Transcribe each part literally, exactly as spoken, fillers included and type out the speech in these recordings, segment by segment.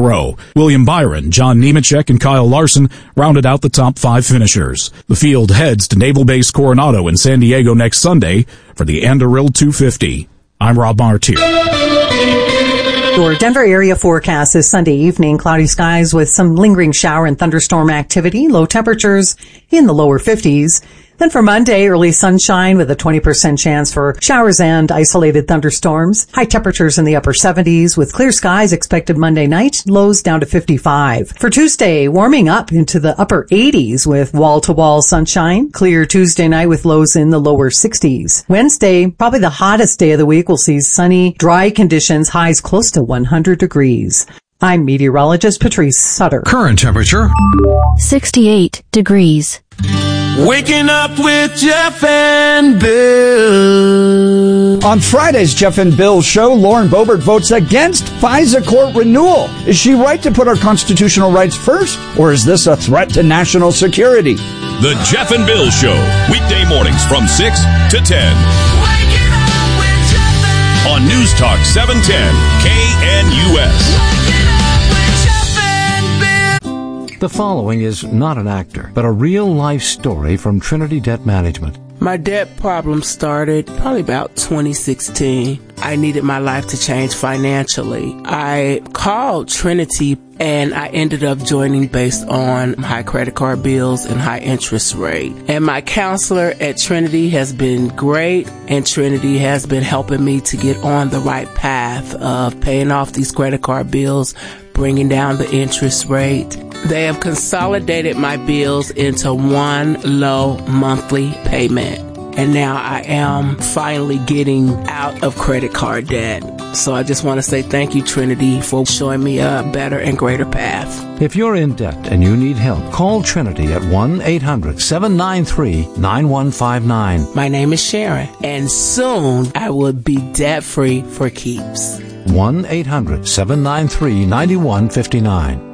row. William Byron, John Nemechek, and Kyle Larson rounded out the top five finishers. The field heads to Naval Base Coronado in San Diego next Sunday for the Anduril two fifty. I'm Rob Martier. Your Denver area forecast is Sunday evening, cloudy skies with some lingering shower and thunderstorm activity, low temperatures in the lower fifties. Then for Monday, early sunshine with a twenty percent chance for showers and isolated thunderstorms. High temperatures in the upper seventies with clear skies expected Monday night, lows down to fifty-five. For Tuesday, warming up into the upper eighties with wall-to-wall sunshine. Clear Tuesday night with lows in the lower sixties. Wednesday, probably the hottest day of the week, will see sunny, dry conditions, highs close to one hundred degrees. I'm meteorologist Patrice Sutter. Current temperature sixty-eight degrees. Waking up with Jeff and Bill. On Friday's Jeff and Bill show, Lauren Boebert votes against FISA court renewal. Is she right to put our constitutional rights first, or is this a threat to national security? The Jeff and Bill Show, weekday mornings from six to ten. Waking up with Jeff and On News Talk seven ten K N U S. Waking up with Jeff and Bill. The following is not an actor, but a real-life story from Trinity Debt Management. My debt problem started probably about twenty sixteen. I needed my life to change financially. I called Trinity and I ended up joining based on high credit card bills and high interest rate. And my counselor at Trinity has been great, and Trinity has been helping me to get on the right path of paying off these credit card bills, bringing down the interest rate. They have consolidated my bills into one low monthly payment. And now I am finally getting out of credit card debt. So I just want to say thank you, Trinity, for showing me a better and greater path. If you're in debt and you need help, call Trinity at one eight hundred seven nine three nine one five nine. My name is Sharon, and soon I will be debt-free for keeps. one eight hundred seven nine three nine one five nine.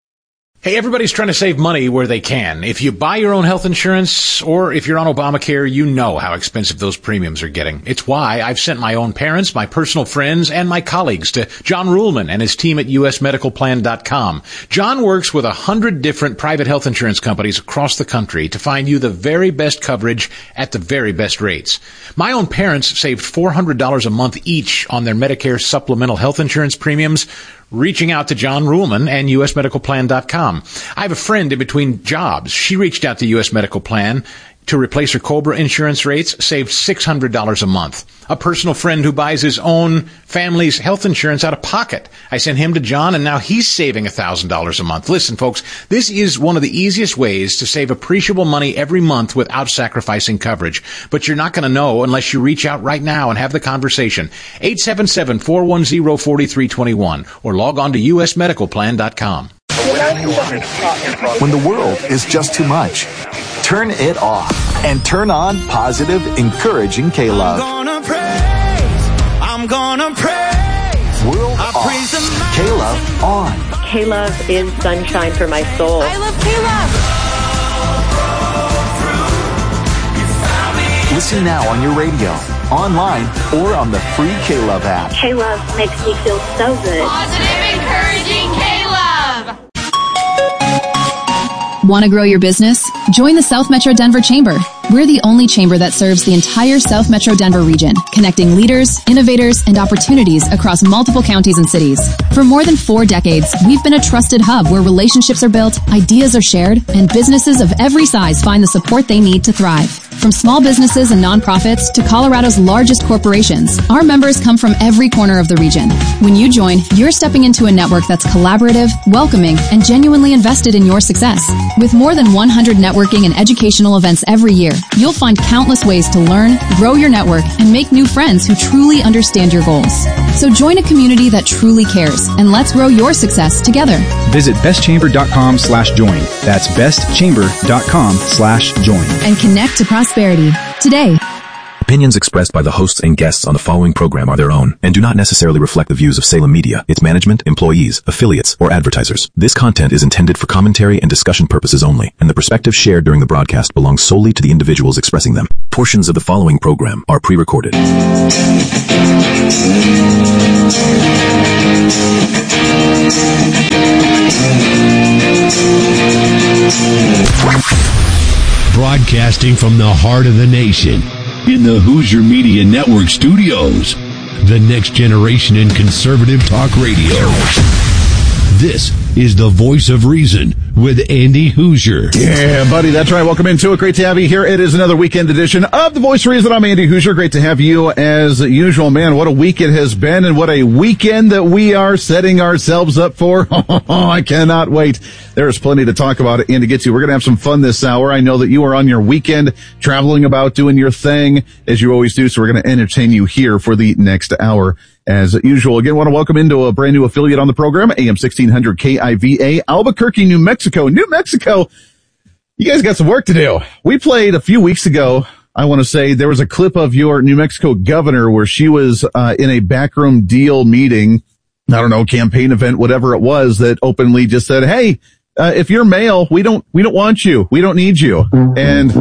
Hey, everybody's trying to save money where they can. If you buy your own health insurance or if you're on Obamacare, you know how expensive those premiums are getting. It's why I've sent my own parents, my personal friends, and my colleagues to John Ruhlman and his team at U S medical plan dot com. John works with a hundred different private health insurance companies across the country to find you the very best coverage at the very best rates. My own parents saved four hundred dollars a month each on their Medicare supplemental health insurance premiums, reaching out to John Ruhlman and U S medical plan dot com. I have a friend in between jobs. She reached out to U S Medical Plan to replace her COBRA insurance rates, saved six hundred dollars a month. A personal friend who buys his own family's health insurance out of pocket. I sent him to John, and now he's saving one thousand dollars a month. Listen, folks, this is one of the easiest ways to save appreciable money every month without sacrificing coverage. But you're not going to know unless you reach out right now and have the conversation. eight seven seven, four one zero, four three two one or log on to U S medical plan dot com. When the world is just too much, turn it off and turn on positive, encouraging K-Love. I'm gonna praise, I'm gonna praise. World I off, praise the K-Love on. K-Love is sunshine for my soul. I love K-Love. Listen now on your radio, online, or on the free K-Love app. K-Love makes me feel so good. Positive, encouraging K-Love. Want to grow your business? Join the South Metro Denver Chamber. We're the only chamber that serves the entire South Metro Denver region, connecting leaders, innovators, and opportunities across multiple counties and cities. For more than four decades, we've been a trusted hub where relationships are built, ideas are shared, and businesses of every size find the support they need to thrive. From small businesses and nonprofits to Colorado's largest corporations, our members come from every corner of the region. When you join, you're stepping into a network that's collaborative, welcoming, and genuinely invested in your success. With more than one hundred networking and educational events every year, you'll find countless ways to learn, grow your network, and make new friends who truly understand your goals. So join a community that truly cares, and let's grow your success together. Visit bestchamber.com slash join. That's bestchamber.com slash join. And connect to prosperity today. Opinions expressed by the hosts and guests on the following program are their own and do not necessarily reflect the views of Salem Media, its management, employees, affiliates, or advertisers. This content is intended for commentary and discussion purposes only, and the perspectives shared during the broadcast belong solely to the individuals expressing them. Portions of the following program are pre-recorded. Broadcasting from the heart of the nation, in the Hoosier Media Network studios, the next generation in conservative talk radio. This is the Voice of Reason with Andy Hoosier. Yeah, buddy, that's right. Welcome into it. Great to have you here. It is another weekend edition of the Voice of Reason. I'm Andy Hoosier. Great to have you as usual. Man, what a week it has been, and what a weekend that we are setting ourselves up for. Oh, I cannot wait. There's plenty to talk about and to get to. We're going to have some fun this hour. I know that you are on your weekend, traveling about, doing your thing, as you always do, so we're going to entertain you here for the next hour. As usual, again, want to welcome into a brand new affiliate on the program, A M sixteen hundred K I V A, Albuquerque, New Mexico. New Mexico, you guys got some work to do. We played a few weeks ago, I want to say, there was a clip of your New Mexico governor where she was uh, in a backroom deal meeting, I don't know, campaign event, whatever it was, that openly just said, hey, uh, if you're male, we don't, we don't want you. We don't need you. And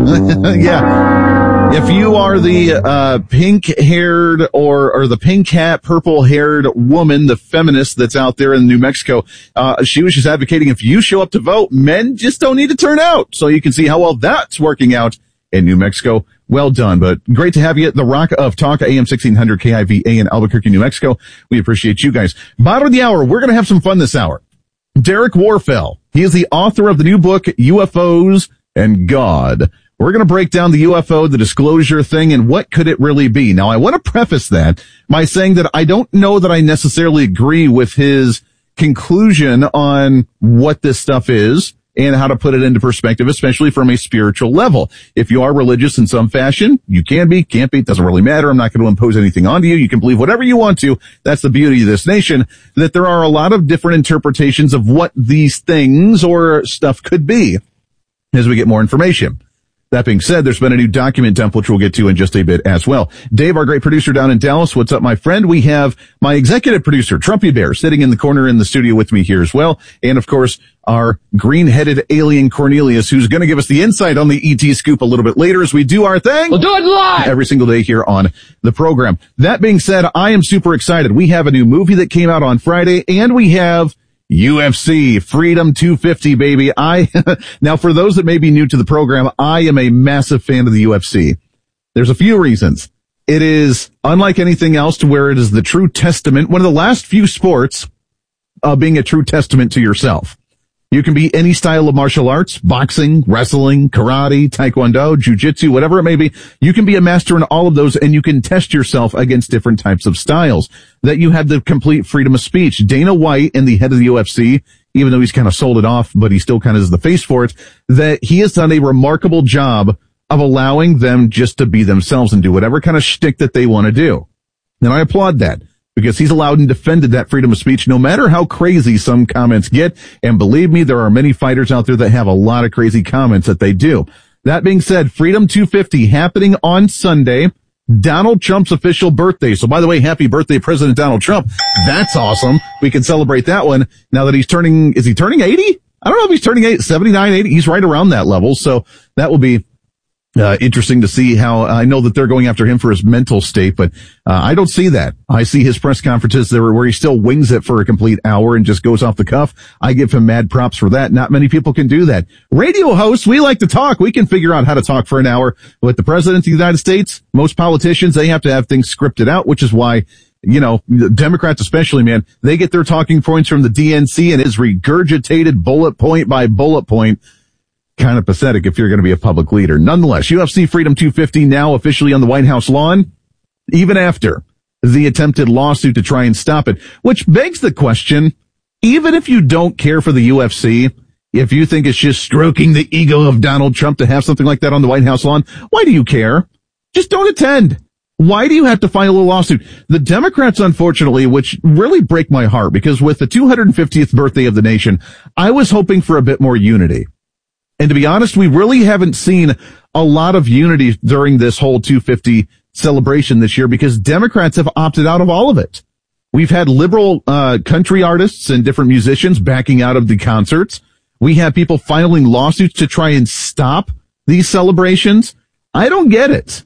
yeah. If you are the uh pink-haired or or the pink hat, purple-haired woman, the feminist that's out there in New Mexico, uh she was just advocating if you show up to vote, men just don't need to turn out. So you can see how well that's working out in New Mexico. Well done. But great to have you at the Rock of Talk, A M sixteen hundred K I V A in Albuquerque, New Mexico. We appreciate you guys. Bottom of the hour, we're going to have some fun this hour. Derek Warfel, he is the author of the new book, U F Os and God. We're going to break down the U F O, the disclosure thing, and what could it really be. Now, I want to preface that by saying that I don't know that I necessarily agree with his conclusion on what this stuff is and how to put it into perspective, especially from a spiritual level. If you are religious in some fashion, you can be, can't be, doesn't really matter. I'm not going to impose anything onto you. You can believe whatever you want to. That's the beauty of this nation, that there are a lot of different interpretations of what these things or stuff could be as we get more information. That being said, there's been a new document dump, which we'll get to in just a bit as well. Dave, our great producer down in Dallas, what's up, my friend? We have my executive producer, Trumpy Bear, sitting in the corner in the studio with me here as well. And, of course, our green-headed alien Cornelius, who's going to give us the insight on the E T scoop a little bit later as we do our thing. We'll do it live! Every single day here on the program. That being said, I am super excited. We have a new movie that came out on Friday, and we have U F C, Freedom two fifty, baby. I, now for those that may be new to the program, I am a massive fan of the U F C. There's a few reasons. It is unlike anything else to where it is the true testament, one of the last few sports, uh, being a true testament to yourself. You can be any style of martial arts, boxing, wrestling, karate, taekwondo, jiu-jitsu, whatever it may be. You can be a master in all of those, and you can test yourself against different types of styles. That you have the complete freedom of speech. Dana White, and the head of the U F C, even though he's kind of sold it off, but he still kind of is the face for it, that he has done a remarkable job of allowing them just to be themselves and do whatever kind of shtick that they want to do. And I applaud that, because he's allowed and defended that freedom of speech no matter how crazy some comments get. And believe me, there are many fighters out there that have a lot of crazy comments that they do. That being said, Freedom two fifty happening on Sunday, Donald Trump's official birthday. So by the way, happy birthday, President Donald Trump. That's awesome. We can celebrate that one now that he's turning, is he turning eighty? I don't know if he's turning eight, seventy-nine, eighty. He's right around that level. So that will be Uh, interesting to see how. I know that they're going after him for his mental state, but uh, I don't see that. I see his press conferences there where he still wings it for a complete hour and just goes off the cuff. I give him mad props for that. Not many people can do that. Radio hosts, we like to talk. We can figure out how to talk for an hour. With the President of the United States, most politicians, they have to have things scripted out, which is why, you know, Democrats especially, man, they get their talking points from the D N C and is regurgitated bullet point by bullet point. Kind of pathetic if you're going to be a public leader. Nonetheless, U F C Freedom two fifty now officially on the White House lawn, even after the attempted lawsuit to try and stop it, which begs the question, even if you don't care for the U F C, if you think it's just stroking the ego of Donald Trump to have something like that on the White House lawn, why do you care? Just don't attend. Why do you have to file a lawsuit? The Democrats, unfortunately, which really break my heart, because with the two hundred fiftieth birthday of the nation, I was hoping for a bit more unity. And to be honest, we really haven't seen a lot of unity during this whole two fifty celebration this year, because Democrats have opted out of all of it. We've had liberal uh country artists and different musicians backing out of the concerts. We have people filing lawsuits to try and stop these celebrations. I don't get it.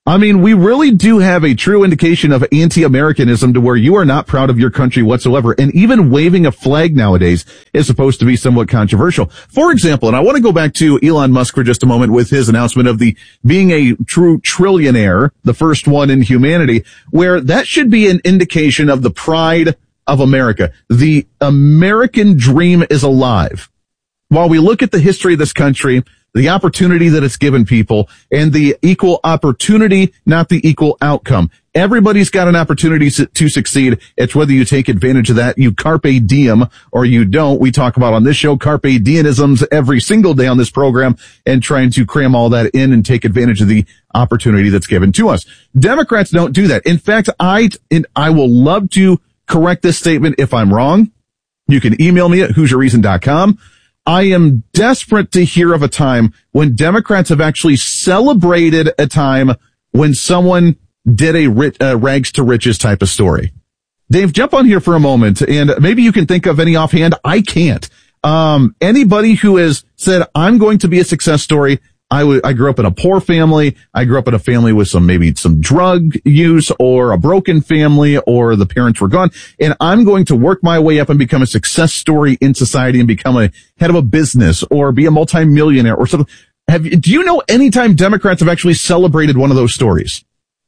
I mean, we really do have a true indication of anti-Americanism to where you are not proud of your country whatsoever. And even waving a flag nowadays is supposed to be somewhat controversial. For example, and I want to go back to Elon Musk for just a moment with his announcement of the being a true trillionaire, the first one in humanity, where that should be an indication of the pride of America. The American dream is alive. While we look at the history of this country, the opportunity that it's given people, and the equal opportunity, not the equal outcome. Everybody's got an opportunity to succeed. It's whether you take advantage of that, you carpe diem, or you don't. We talk about on this show carpe diemisms every single day on this program, and trying to cram all that in and take advantage of the opportunity that's given to us. Democrats don't do that. In fact, I, and I will love to correct this statement if I'm wrong. You can email me at hoosier reason dot com. I am desperate to hear of a time when Democrats have actually celebrated a time when someone did a rich, uh, rags to riches type of story. Dave, jump on here for a moment, and maybe you can think of any offhand. I can't. Um, anybody who has said, I'm going to be a success story. I, w- I grew up in a poor family. I grew up in a family with some, maybe some drug use, or a broken family, or the parents were gone. And I'm going to work my way up and become a success story in society and become a head of a business or be a multimillionaire or something. Have you, do you know any time Democrats have actually celebrated one of those stories?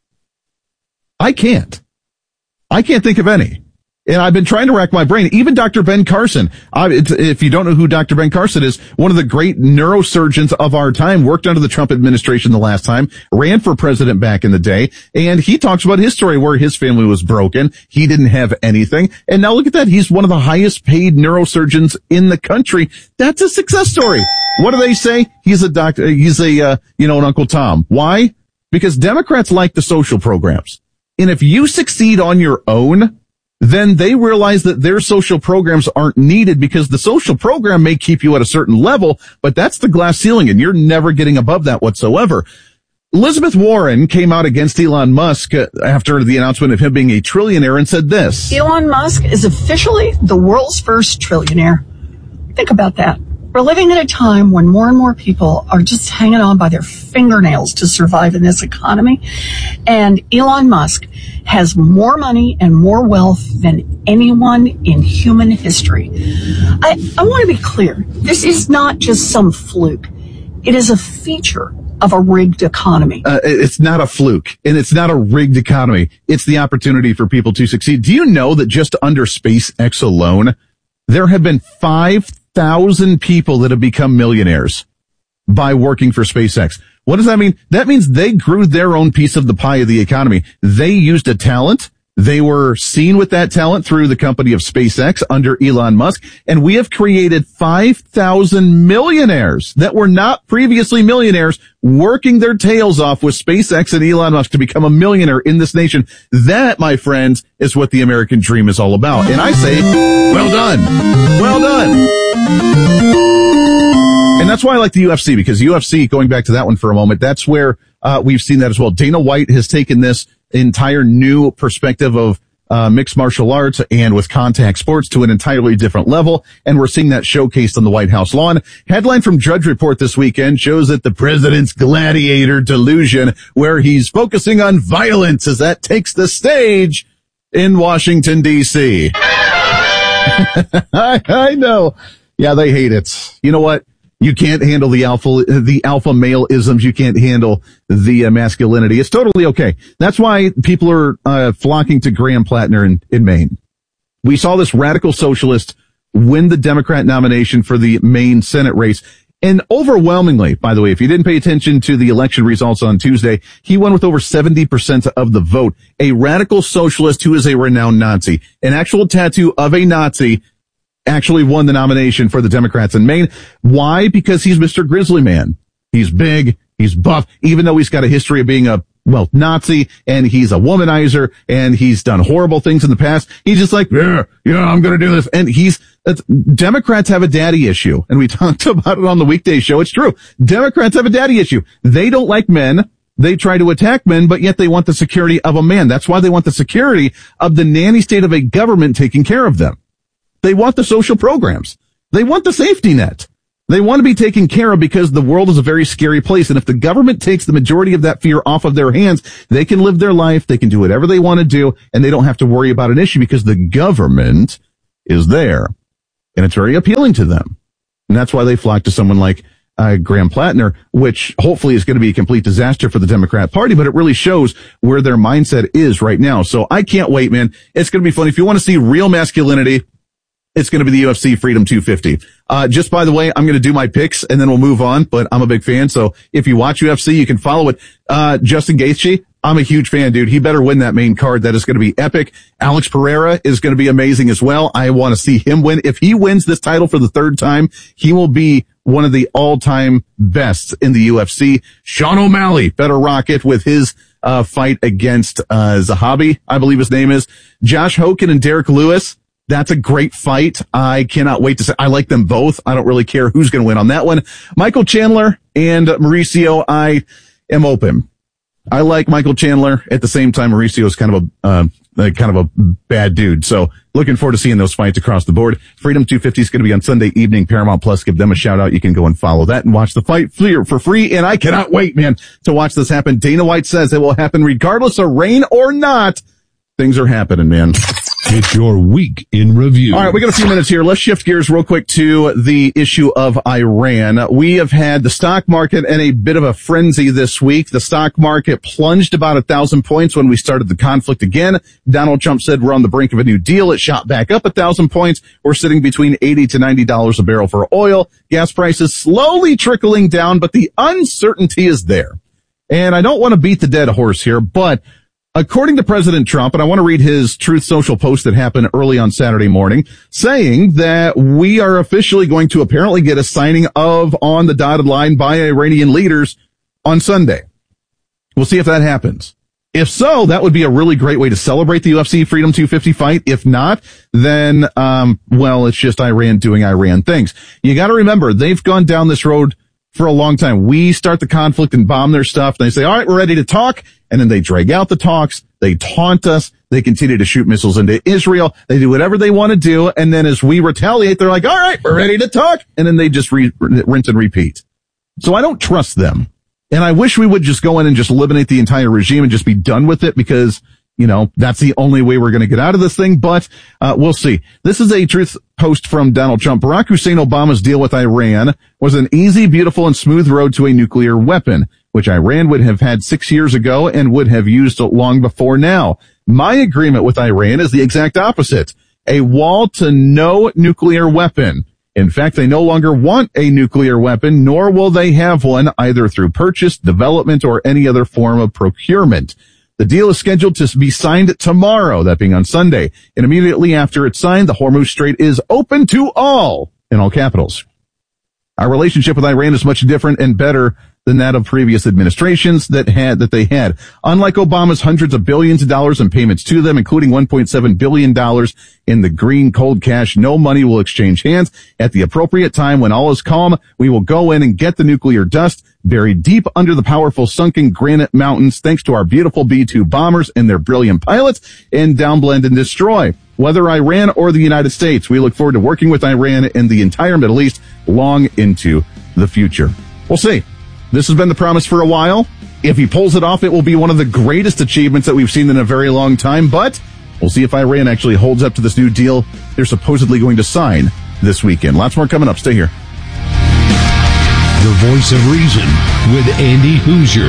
I can't. I can't think of any. And I've been trying to rack my brain. Even Doctor Ben Carson, I, if you don't know who Doctor Ben Carson is, one of the great neurosurgeons of our time, worked under the Trump administration the last time, ran for president back in the day, and he talks about his story where his family was broken. He didn't have anything. And now look at that. He's one of the highest paid neurosurgeons in the country. That's a success story. What do they say? He's a doctor. He's a, uh, you know, an Uncle Tom. Why? Because Democrats like the social programs. And if you succeed on your own, then they realize that their social programs aren't needed, because the social program may keep you at a certain level, but that's the glass ceiling, and you're never getting above that whatsoever. Elizabeth Warren came out against Elon Musk after the announcement of him being a trillionaire and said this. Elon Musk is officially the world's first trillionaire. Think about that. We're living at a time when more and more people are just hanging on by their fingernails to survive in this economy. And Elon Musk has more money and more wealth than anyone in human history. I, I want to be clear. This is not just some fluke. It is a feature of a rigged economy. Uh, it's not a fluke, and it's not a rigged economy. It's the opportunity for people to succeed. Do you know that just under SpaceX alone, there have been five thousand people that have become millionaires by working for SpaceX? What does that mean? That means they grew their own piece of the pie of the economy. They used a talent. They were seen with that talent through the company of SpaceX under Elon Musk. And we have created five thousand millionaires that were not previously millionaires, working their tails off with SpaceX and Elon Musk to become a millionaire in this nation. That, my friends, is what the American dream is all about. And I say, well done. Well done. And that's why I like the U F C, because U F C, going back to that one for a moment, that's where uh we've seen that as well. Dana White has taken this entire new perspective of uh mixed martial arts and with contact sports to an entirely different level, and we're seeing that showcased on the White House lawn. Headline from Drudge Report this weekend shows that the president's gladiator delusion, where he's focusing on violence as that takes the stage in Washington, D C I, I know. Yeah, they hate it. You know what? You can't handle the alpha, the alpha male isms. You can't handle the uh, masculinity. It's totally okay. That's why people are uh, flocking to Graham Plattner in, in Maine. We saw this radical socialist win the Democrat nomination for the Maine Senate race. And overwhelmingly, by the way, if you didn't pay attention to the election results on Tuesday, he won with over seventy percent of the vote. A radical socialist who is a renowned Nazi, an actual tattoo of a Nazi, actually won the nomination for the Democrats in Maine. Why? Because he's Mister Grizzly Man. He's big, he's buff, even though he's got a history of being a, well, Nazi, and he's a womanizer, and he's done horrible things in the past. He's just like, yeah, yeah, I'm gonna do this. And he's, it's, Democrats have a daddy issue, and we talked about it on the weekday show. It's true. Democrats have a daddy issue. They don't like men. They try to attack men, but yet they want the security of a man. That's why they want the security of the nanny state of a government taking care of them. They want the social programs. They want the safety net. They want to be taken care of because the world is a very scary place. And if the government takes the majority of that fear off of their hands, they can live their life. They can do whatever they want to do. And they don't have to worry about an issue because the government is there. And it's very appealing to them. And that's why they flock to someone like uh, Graham Plattner, which hopefully is going to be a complete disaster for the Democrat Party. But it really shows where their mindset is right now. So I can't wait, man. It's going to be fun. If you want to see real masculinity, it's going to be the U F C Freedom two fifty. Uh, just by the way, I'm going to do my picks and then we'll move on, but I'm a big fan. So if you watch U F C, you can follow it. Uh, Justin Gaethje, I'm a huge fan, dude. He better win that main card. That is going to be epic. Alex Pereira is going to be amazing as well. I want to see him win. If he wins this title for the third time, he will be one of the all-time bests in the U F C. Sean O'Malley better rock it with his uh, fight against uh, Zahabi, I believe his name is. Josh Hogan and Derek Lewis. That's a great fight. I cannot wait to say, I like them both. I don't really care who's going to win on that one. Michael Chandler and Mauricio, I am open. I like Michael Chandler. At the same time, Mauricio is kind of a, uh, kind of a bad dude. So looking forward to seeing those fights across the board. Freedom two fifty is going to be on Sunday evening. Paramount Plus, give them a shout out. You can go and follow that and watch the fight for free. And I cannot wait, man, to watch this happen. Dana White says it will happen regardless of rain or not. Things are happening, man. It's your week in review. All right, we got a few minutes here. Let's shift gears real quick to the issue of Iran. We have had the stock market in a bit of a frenzy this week. The stock market plunged about a thousand points when we started the conflict again. Donald Trump said we're on the brink of a new deal. It shot back up a thousand points. We're sitting between eighty to ninety dollars a barrel for oil. Gas prices slowly trickling down, but the uncertainty is there. And I don't want to beat the dead horse here, but according to President Trump, and I want to read his Truth Social post that happened early on Saturday morning, saying that we are officially going to apparently get a signing of on the dotted line by Iranian leaders on Sunday. We'll see if that happens. If so, that would be a really great way to celebrate the U F C Freedom two fifty fight. If not, then, um, well, it's just Iran doing Iran things. You got to remember, they've gone down this road for a long time. We start the conflict and bomb their stuff. And they say, all right, we're ready to talk. And then they drag out the talks. They taunt us. They continue to shoot missiles into Israel. They do whatever they want to do. And then as we retaliate, they're like, all right, we're ready to talk. And then they just re- rinse and repeat. So I don't trust them. And I wish we would just go in and just eliminate the entire regime and just be done with it because, you know, that's the only way we're going to get out of this thing. But uh we'll see. This is a truth post from Donald Trump. Barack Hussein Obama's deal with Iran was an easy, beautiful, and smooth road to a nuclear weapon, which Iran would have had six years ago and would have used long before now. My agreement with Iran is the exact opposite. A wall to no nuclear weapon. In fact, they no longer want a nuclear weapon, nor will they have one either through purchase, development, or any other form of procurement. The deal is scheduled to be signed tomorrow, that being on Sunday. And immediately after it's signed, the Hormuz Strait is open to all, in all capitals. Our relationship with Iran is much different and better than that of previous administrations that had, that they had. Unlike Obama's hundreds of billions of dollars in payments to them, including one point seven billion dollars in the green cold cash, no money will exchange hands. At the appropriate time, when all is calm, we will go in and get the nuclear dust buried deep under the powerful sunken granite mountains, thanks to our beautiful B two bombers and their brilliant pilots, and downblend and destroy. Whether Iran or the United States, we look forward to working with Iran and the entire Middle East long into the future. We'll see. This has been the promise for a while. If he pulls it off, it will be one of the greatest achievements that we've seen in a very long time, but we'll see if Iran actually holds up to this new deal they're supposedly going to sign this weekend. Lots more coming up. Stay here. The voice of reason with Andy Hoosier.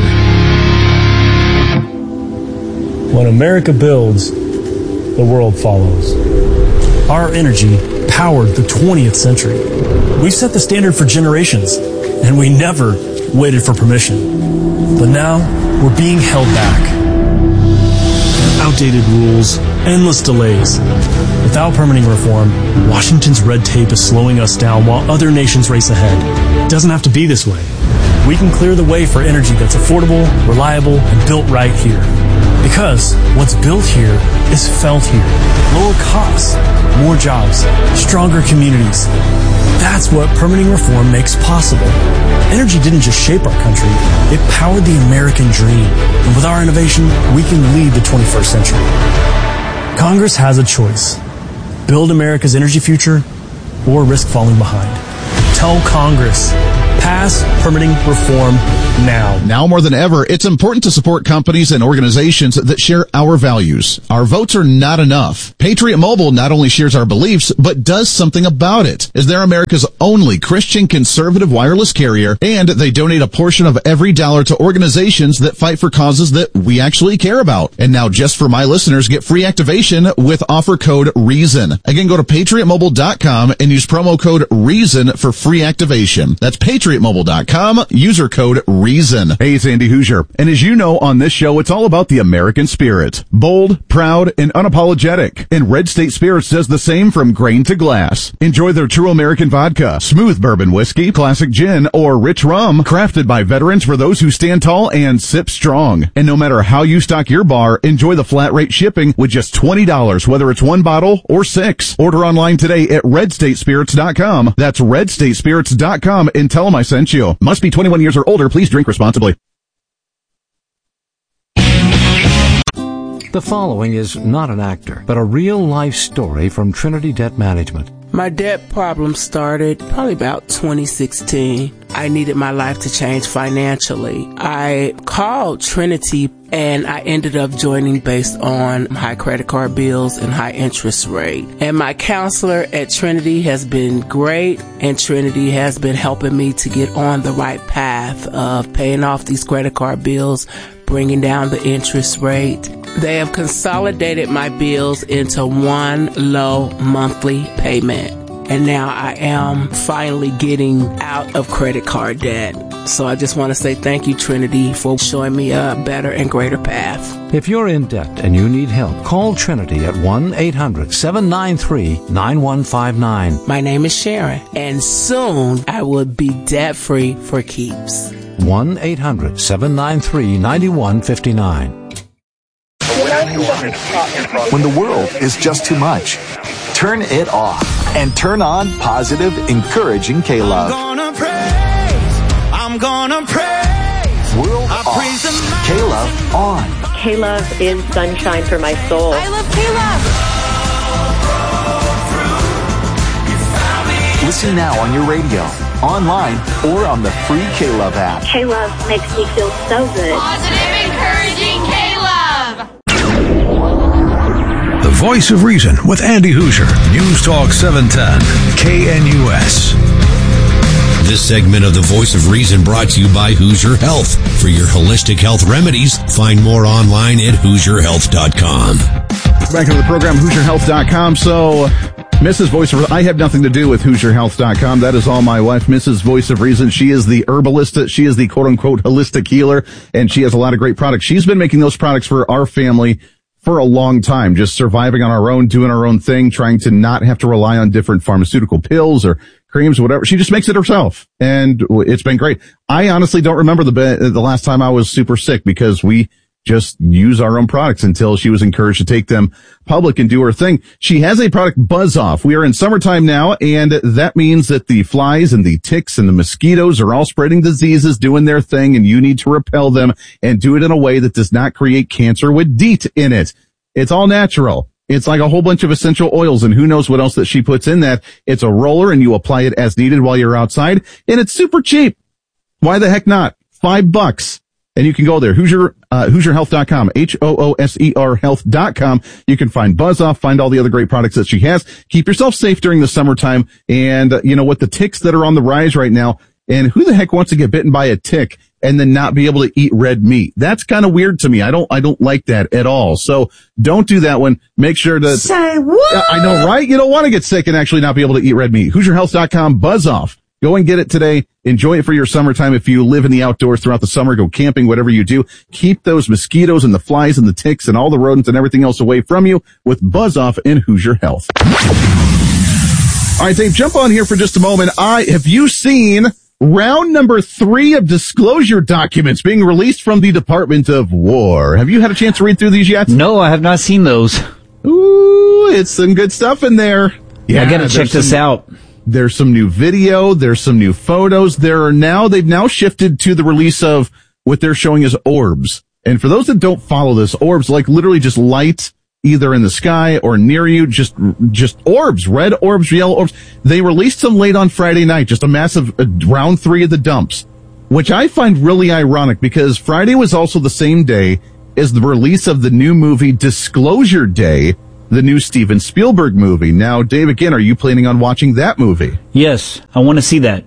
When America builds, the world follows. Our energy powered the twentieth century. We set the standard for generations, and we never waited for permission. But now, we're being held back. Outdated rules, endless delays. Without permitting reform, Washington's red tape is slowing us down while other nations race ahead. It doesn't have to be this way. We can clear the way for energy that's affordable, reliable, and built right here. Because what's built here is felt here. Lower costs, more jobs, stronger communities. That's what permitting reform makes possible. Energy didn't just shape our country, it powered the American dream. And with our innovation, we can lead the twenty-first century. Congress has a choice. Build America's energy future or risk falling behind. Tell Congress. Pass permitting reform now. Now more than ever, it's important to support companies and organizations that share our values. Our votes are not enough. Patriot Mobile not only shares our beliefs, but does something about it, as they're America's only Christian conservative wireless carrier, and they donate a portion of every dollar to organizations that fight for causes that we actually care about. And now just for my listeners, get free activation with offer code REASON. Again, go to patriot mobile dot com and use promo code REASON for free activation. That's patriot mobile dot com, user code REASON. Hey, it's Andy Hoosier. And as you know, on this show, it's all about the American spirit. Bold, proud, and unapologetic. And Red State Spirits does the same from grain to glass. Enjoy their true American vodka, smooth bourbon whiskey, classic gin, or rich rum, crafted by veterans for those who stand tall and sip strong. And no matter how you stock your bar, enjoy the flat rate shipping with just twenty dollars, whether it's one bottle or six. Order online today at red state spirits dot com. That's red state spirits dot com and tell them I sent you. Must be twenty-one years or older. Please drink responsibly. The following is not an actor, but a real-life story from Trinity Debt Management. My debt problem started probably about twenty sixteen. I needed my life to change financially. I called Trinity and I ended up joining based on high credit card bills and high interest rate. And my counselor at Trinity has been great, and Trinity has been helping me to get on the right path of paying off these credit card bills, bringing down the interest rate. They have consolidated my bills into one low monthly payment. And now I am finally getting out of credit card debt. So I just want to say thank you, Trinity, for showing me a better and greater path. If you're in debt and you need help, call Trinity at one eight hundred seven nine three nine one five nine. My name is Sharon, and soon I will be debt-free for keeps. one eight hundred seven nine three nine one five nine. When the world is just too much, turn it off and turn on positive, encouraging K-Love. I'm gonna praise. I'm gonna praise. World I off. praise the K-Love on. K-Love is sunshine for my soul. I love K-Love. Listen now on your radio, online, or on the free K-Love app. K-Love makes me feel so good. Positive, encouraging K-Love. The Voice of Reason with Andy Hoosier. News Talk seven ten, K N U S. This segment of The Voice of Reason brought to you by Hoosier Health. For your holistic health remedies, find more online at hoosier health dot com. Back into the program, hoosier health dot com. So, Missus Voice of Reason, I have nothing to do with hoosier health dot com. That is all my wife, Missus Voice of Reason. She is the herbalist. She is the quote-unquote holistic healer, and she has a lot of great products. She's been making those products for our family for a long time, just surviving on our own, doing our own thing, trying to not have to rely on different pharmaceutical pills or creams or whatever. She just makes it herself, and it's been great. I honestly don't remember the the last time I was super sick, because we just use our own products until she was encouraged to take them public and do her thing. She has a product, Buzz Off. We are in summertime now, and that means that the flies and the ticks and the mosquitoes are all spreading diseases, doing their thing, and you need to repel them and do it in a way that does not create cancer with DEET in it. It's all natural. It's like a whole bunch of essential oils and who knows what else that she puts in that. It's a roller, and you apply it as needed while you're outside, and it's super cheap. Why the heck not? Five bucks. And you can go there, Hoosier, uh, hoosier health dot com, H O O S E R health dot com. You can find Buzz Off, find all the other great products that she has. Keep yourself safe during the summertime. And, uh, you know, with the ticks that are on the rise right now, and who the heck wants to get bitten by a tick and then not be able to eat red meat? That's kind of weird to me. I don't, I don't like that at all. So don't do that one. Make sure to say what? I know, right? You don't want to get sick and actually not be able to eat red meat. hoosier health dot com, Buzz Off. Go and get it today. Enjoy it for your summertime. If you live in the outdoors throughout the summer, go camping, whatever you do, keep those mosquitoes and the flies and the ticks and all the rodents and everything else away from you with Buzz Off and Hoosier Health. All right, Dave, jump on here for just a moment. I have you seen round number three of disclosure documents being released from the Department of War? Have you had a chance to read through these yet? No, I have not seen those. Ooh, it's some good stuff in there. Yeah, I gotta check this out. There's some new video. There's some new photos. There are now, they've now shifted to the release of what they're showing as orbs. And for those that don't follow this, orbs, like literally just light either in the sky or near you, just just orbs, red orbs, yellow orbs. They released them late on Friday night, just a massive uh, round three of the dumps, which I find really ironic because Friday was also the same day as the release of the new movie Disclosure Day, the new Steven Spielberg movie. Now, Dave, again, are you planning on watching that movie? Yes, I want to see that.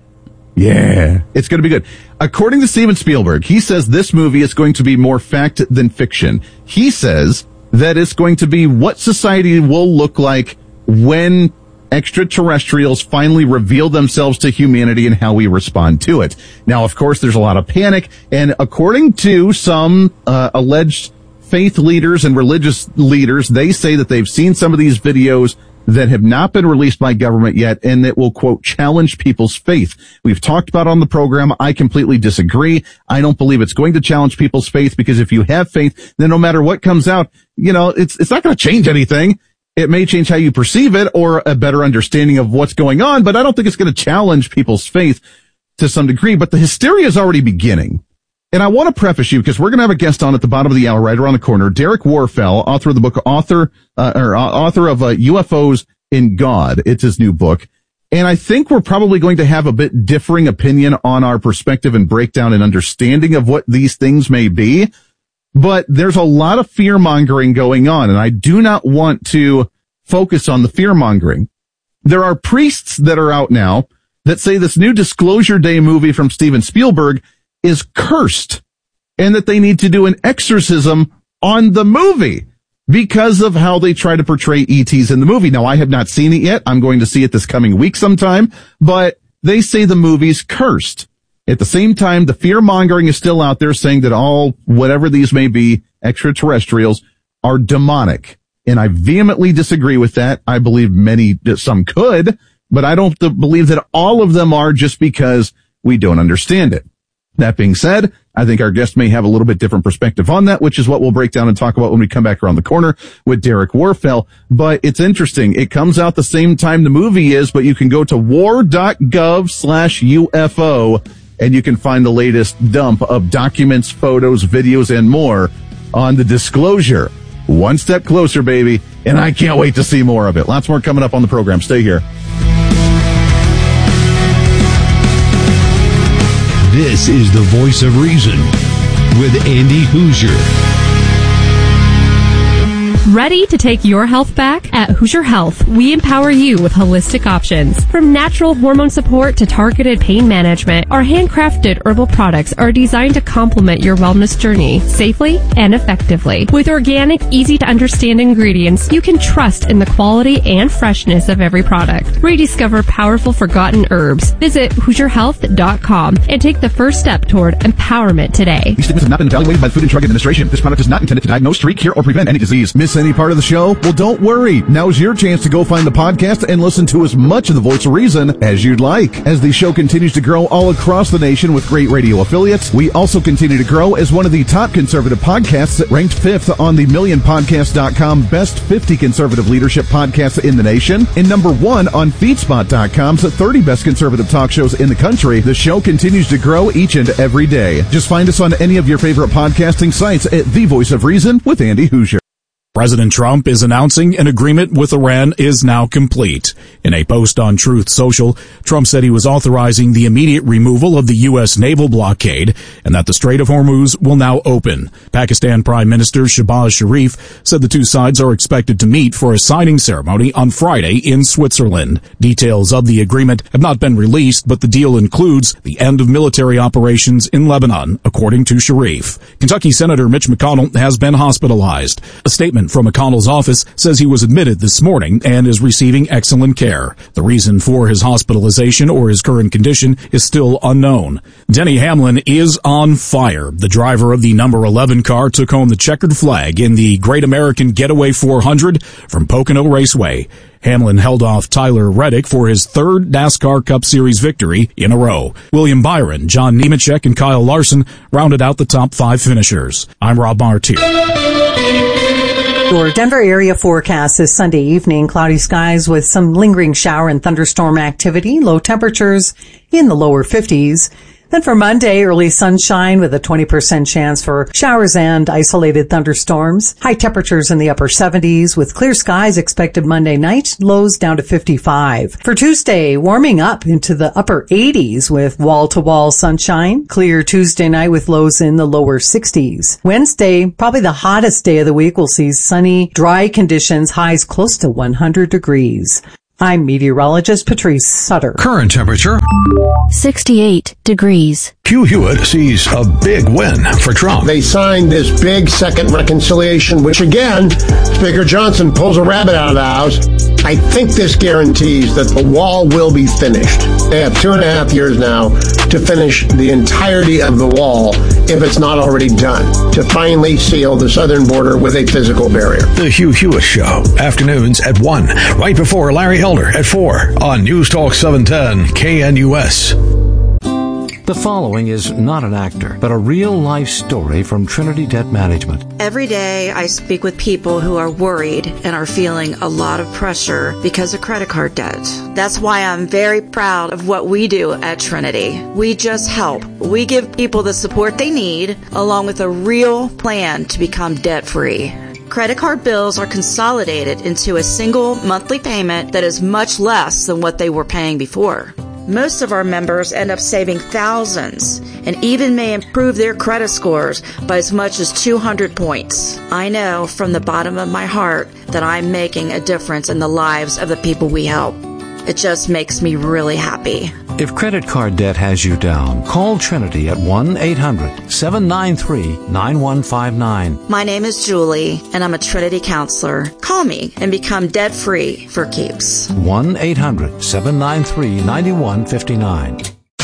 Yeah, it's going to be good. According to Steven Spielberg, he says this movie is going to be more fact than fiction. He says that it's going to be what society will look like when extraterrestrials finally reveal themselves to humanity and how we respond to it. Now, of course, there's a lot of panic, and according to some uh, alleged faith leaders and religious leaders, they say that they've seen some of these videos that have not been released by government yet, and that will, quote, challenge people's faith. We've talked about on the program. I completely disagree. I don't believe it's going to challenge people's faith, because if you have faith, then no matter what comes out, you know, it's, it's not going to change anything. It may change how you perceive it or a better understanding of what's going on, but I don't think it's going to challenge people's faith to some degree. But the hysteria is already beginning. And I want to preface you, because we're going to have a guest on at the bottom of the hour, right around the corner, Derek Warfel, author of the book, author, uh, or uh, author of uh, U F Os in God. It's his new book. And I think we're probably going to have a bit differing opinion on our perspective and breakdown and understanding of what these things may be. But there's a lot of fear mongering going on, and I do not want to focus on the fear mongering. There are priests that are out now that say this new Disclosure Day movie from Steven Spielberg is cursed, and that they need to do an exorcism on the movie because of how they try to portray E Ts in the movie. Now, I have not seen it yet. I'm going to see it this coming week sometime, but they say the movie's cursed. At the same time, the fear mongering is still out there, saying that all, whatever these may be, extraterrestrials are demonic. And I vehemently disagree with that. I believe many, some could, but I don't believe that all of them are, just because we don't understand it. That being said, I think our guest may have a little bit different perspective on that, which is what we'll break down and talk about when we come back around the corner with Derek Warfel. But it's interesting. It comes out the same time the movie is, but you can go to war.gov slash UFO and you can find the latest dump of documents, photos, videos, and more on the Disclosure. One step closer, baby. And I can't wait to see more of it. Lots more coming up on the program. Stay here. This is the Voice of Reason with Andy Hoosier. Ready to take your health back? At Hoosier Health, we empower you with holistic options. From natural hormone support to targeted pain management, our handcrafted herbal products are designed to complement your wellness journey safely and effectively. With organic, easy-to-understand ingredients, you can trust in the quality and freshness of every product. Rediscover powerful forgotten herbs. Visit Hoosier Health dot com and take the first step toward empowerment today. These statements have not been evaluated by the Food and Drug Administration. This product is not intended to diagnose, treat, cure, or prevent any disease. Miss any part of the show? Well, don't worry. Now's your chance to go find the podcast and listen to as much of the Voice of Reason as you'd like. As the show continues to grow all across the nation with great radio affiliates, we also continue to grow as one of the top conservative podcasts, ranked fifth on the million podcast dot com Best fifty Conservative Leadership Podcasts in the nation, and number one on feedspot dot com's thirty Best Conservative Talk Shows in the country. The show continues to grow each and every day. Just find us on any of your favorite podcasting sites at The Voice of Reason with Andy Hoosier. President Trump is announcing an agreement with Iran is now complete. In a post on Truth Social, Trump said he was authorizing the immediate removal of the U S naval blockade and that the Strait of Hormuz will now open. Pakistan Prime Minister Shehbaz Sharif said the two sides are expected to meet for a signing ceremony on Friday in Switzerland. Details of the agreement have not been released, but the deal includes the end of military operations in Lebanon, according to Sharif. Kentucky Senator Mitch McConnell has been hospitalized. A statement from McConnell's office says he was admitted this morning and is receiving excellent care. The reason for his hospitalization or his current condition is still unknown. Denny Hamlin is on fire. The driver of the number eleven car took home the checkered flag in the Great American Getaway four hundred from Pocono Raceway. Hamlin held off Tyler Reddick for his third NASCAR Cup Series victory in a row. William Byron, John Nemechek, and Kyle Larson rounded out the top five finishers. I'm Rob Martier. Your Denver area forecast this Sunday evening, cloudy skies with some lingering shower and thunderstorm activity, low temperatures in the lower fifties. Then for Monday, early sunshine with a twenty percent chance for showers and isolated thunderstorms. High temperatures in the upper seventies with clear skies expected Monday night, lows down to fifty-five. For Tuesday, warming up into the upper eighties with wall-to-wall sunshine. Clear Tuesday night with lows in the lower sixties. Wednesday, probably the hottest day of the week, will see sunny, dry conditions, highs close to one hundred degrees. I'm meteorologist Patrice Sutter. Current temperature sixty-eight degrees. Hugh Hewitt sees a big win for Trump. They signed this big second reconciliation, which again, Speaker Johnson pulls a rabbit out of the house. I think this guarantees that the wall will be finished. They have two and a half years now to finish the entirety of the wall, if it's not already done, to finally seal the southern border with a physical barrier. The Hugh Hewitt Show, afternoons at one, right before Larry Elder at four on News Talk seven ten K N U S. The following is not an actor, but a real-life story from Trinity Debt Management. Every day I speak with people who are worried and are feeling a lot of pressure because of credit card debt. That's why I'm very proud of what we do at Trinity. We just help. We give people the support they need, along with a real plan to become debt-free. Credit card bills are consolidated into a single monthly payment that is much less than what they were paying before. Most of our members end up saving thousands and even may improve their credit scores by as much as two hundred points. I know from the bottom of my heart that I'm making a difference in the lives of the people we help. It just makes me really happy. If credit card debt has you down, call Trinity at one eight hundred seven nine three nine one five nine. My name is Julie, and I'm a Trinity counselor. Call me and become debt-free for keeps. one eight hundred seven nine three nine one five nine.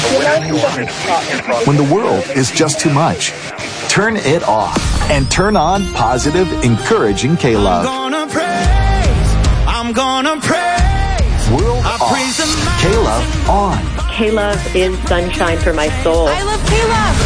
When the world is just too much, turn it off and turn on positive, encouraging K-Love. I'm gonna praise, I'm gonna praise. World I off, praise the K-Love on. K-Love is sunshine for my soul. I love K-Love.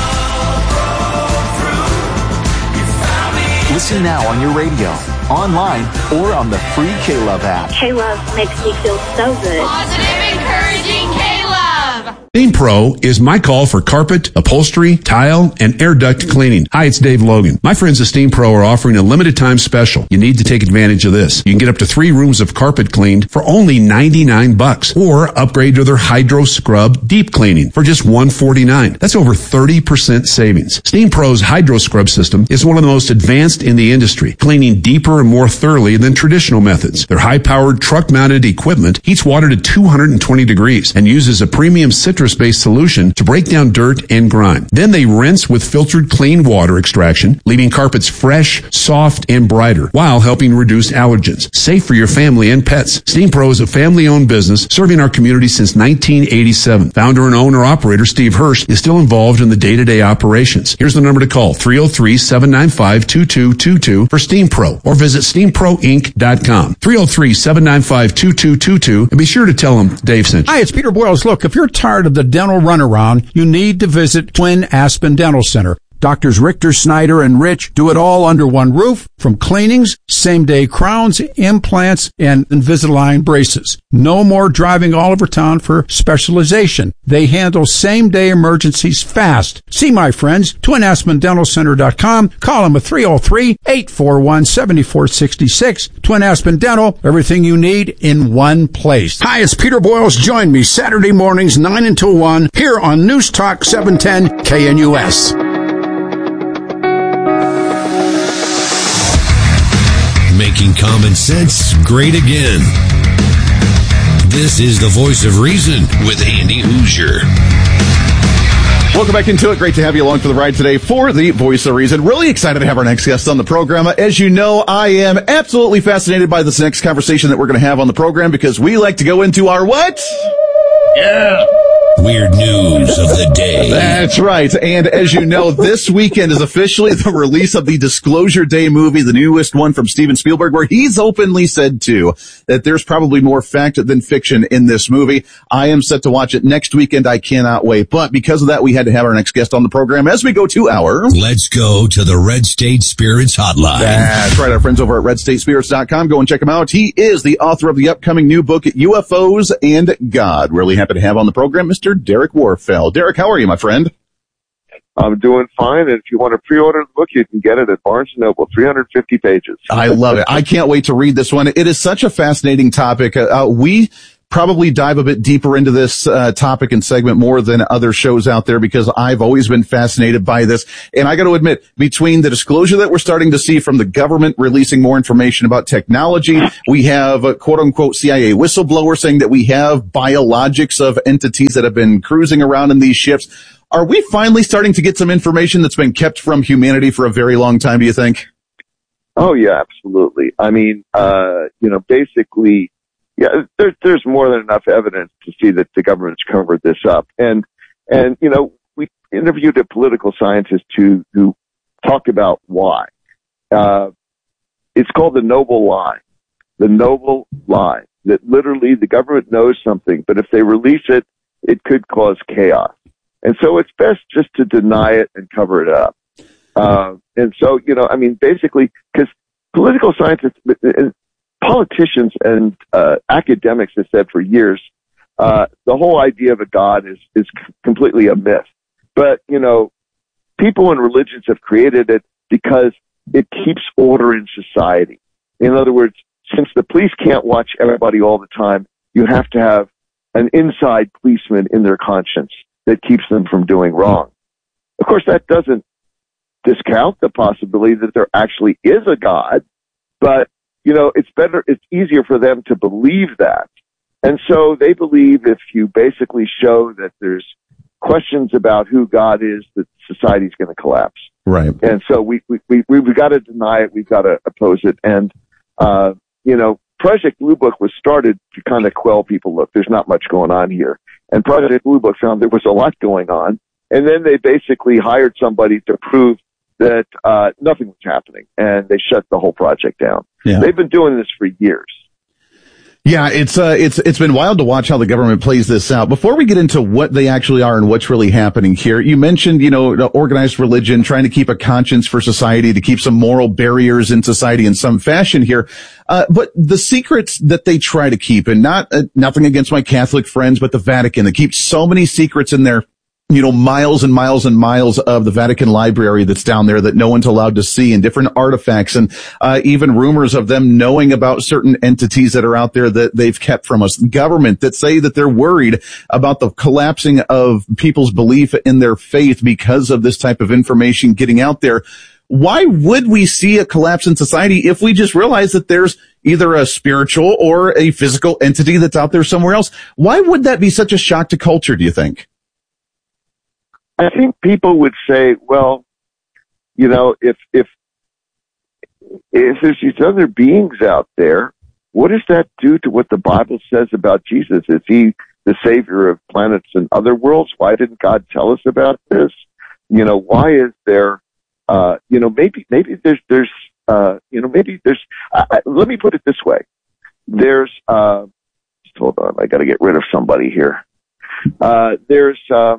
Listen now on your radio, online, or on the free K-Love app. K-Love makes me feel so good. Positive, encouraging K-Love. Steam Pro is my call for carpet, upholstery, tile, and air duct cleaning. Hi, it's Dave Logan. My friends at Steam Pro are offering a limited time special. You need to take advantage of this. You can get up to three rooms of carpet cleaned for only ninety-nine bucks, or upgrade to their Hydro Scrub deep cleaning for just one forty-nine. That's over thirty percent savings. Steam Pro's Hydro Scrub system is one of the most advanced in the industry, cleaning deeper and more thoroughly than traditional methods. Their high-powered truck-mounted equipment heats water to two hundred twenty degrees and uses a premium citrus-based solution to break down dirt and grime. Then they rinse with filtered clean water extraction, leaving carpets fresh, soft, and brighter, while helping reduce allergens. Safe for your family and pets. Steam Pro is a family-owned business serving our community since nineteen eighty-seven. Founder and owner-operator Steve Hirsch is still involved in the day-to-day operations. Here's the number to call, three oh three, seven nine five, two two two two for Steam Pro, or visit steam pro inc dot com. three oh three, seven nine five, two two two two, and be sure to tell them Dave sent you. Hi, it's Peter Boyles. Look, if you're tired of the dental runaround, you need to visit Twin Aspen Dental Center. Doctors Richter, Snyder, and Rich do it all under one roof, from cleanings, same-day crowns, implants, and Invisalign braces. No more driving all over town for specialization. They handle same-day emergencies fast. See my friends, twin aspen dental center dot com. Call them at three oh three, eight four one, seven four six six. Twin Aspen Dental, everything you need in one place. Hi, it's Peter Boyles. Join me Saturday mornings, nine until one, here on News Talk seven ten K N U S. Making common sense great again. This is the Voice of Reason with Andy Hoosier. Welcome back into it. Great to have you along for the ride today for the Voice of Reason. Really excited to have our next guest on the program. As you know, I am absolutely fascinated by this next conversation that we're going to have on the program, because we like to go into our what? Yeah. Weird news of the day. That's right. And as you know, this weekend is officially the release of the Disclosure Day movie, the newest one from Steven Spielberg, where he's openly said, too, that there's probably more fact than fiction in this movie. I am set to watch it next weekend. I cannot wait. But because of that, we had to have our next guest on the program as we go to our... Let's go to the Red State Spirits Hotline. That's right. Our friends over at red state spirits dot com. Go and check him out. He is the author of the upcoming new book, U F Os and God. Really happy to have on the program Mister Derek Warfeld. well. Derek, how are you, my friend? I'm doing fine, and if you want to pre-order the book, you can get it at Barnes and Noble, three hundred fifty pages. I love it. I can't wait to read this one. It is such a fascinating topic. Uh, we probably dive a bit deeper into this uh, topic and segment more than other shows out there because I've always been fascinated by this. And I got to admit, between the disclosure that we're starting to see from the government releasing more information about technology, we have a quote-unquote C I A whistleblower saying that we have biologics of entities that have been cruising around in these ships. Are we finally starting to get some information that's been kept from humanity for a very long time, do you think? Oh, yeah, absolutely. I mean, uh, you know, basically, yeah, there's, there's more than enough evidence to see that the government's covered this up. And, and, you know, we interviewed a political scientist who, who talked about why. Uh, it's called the noble lie. The noble lie. That literally the government knows something, but if they release it, it could cause chaos. And so it's best just to deny it and cover it up. Uh, and so, you know, I mean, basically, because political scientists, and politicians and uh, academics have said for years, uh, the whole idea of a God is, is completely a myth. But, you know, people and religions have created it because it keeps order in society. In other words, since the police can't watch everybody all the time, you have to have an inside policeman in their conscience that keeps them from doing wrong. Of course, that doesn't discount the possibility that there actually is a God, but, you know, it's better, it's easier for them to believe that. And so they believe if you basically show that there's questions about who God is, that society's going to collapse. Right. And so we, we, we, we've got to deny it. We've got to oppose it. And, uh, you know, Project Blue Book was started to kind of quell people. Look, there's not much going on here. And Project Blue Book found there was a lot going on. And then they basically hired somebody to prove that uh nothing was happening. And they shut the whole project down. Yeah. They've been doing this for years. Yeah, it's uh, it's it's been wild to watch how the government plays this out. Before we get into what they actually are and what's really happening here, you mentioned, you know, organized religion, trying to keep a conscience for society, to keep some moral barriers in society in some fashion here. Uh, but the secrets that they try to keep, and not uh, nothing against my Catholic friends, but the Vatican, they keep so many secrets in there. You know, miles and miles and miles of the Vatican library that's down there that no one's allowed to see, and different artifacts, and uh even rumors of them knowing about certain entities that are out there that they've kept from us. Government that say that they're worried about the collapsing of people's belief in their faith because of this type of information getting out there. Why would we see a collapse in society if we just realize that there's either a spiritual or a physical entity that's out there somewhere else? Why would that be such a shock to culture, do you think? I think people would say, well, you know, if, if, if there's these other beings out there, what does that do to what the Bible says about Jesus? Is he the savior of planets and other worlds? Why didn't God tell us about this? You know, why is there, uh, you know, maybe, maybe there's, there's, uh, you know, maybe there's, uh, let me put it this way. There's, uh, just hold on, I gotta get rid of somebody here. Uh, there's, um, uh,